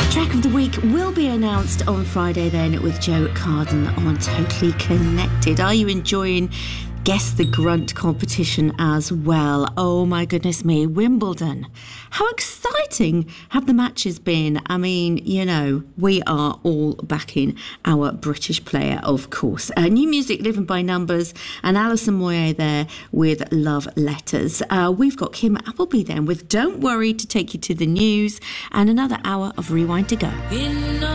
Track of the week will be announced on Friday then with Joe Carden on Totally Connected. Are you enjoying Guess the Grunt competition as well? Oh my goodness me, Wimbledon. How exciting have the matches been? I mean, you know, we are all backing our British player, of course. New music, Living by Numbers, and Alison Moyet there with Love Letters. We've got Kim Appleby then with Don't Worry to take you to the news, and another hour of Rewind to go.